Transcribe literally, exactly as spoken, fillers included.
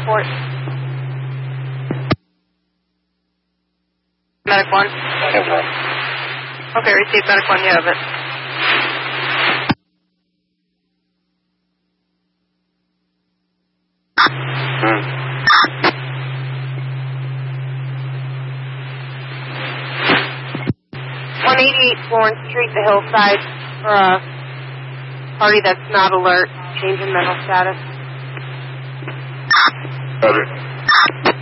report. Medic one. Okay, receive Medic one, you have it. one eighty-eight Florence Street, the hillside, for a party that's not alert, change in mental status. Roger.